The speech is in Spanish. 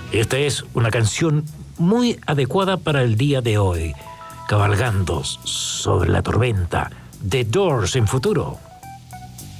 Esta es una canción muy adecuada para el día de hoy, cabalgando sobre la tormenta. The Doors en futuro.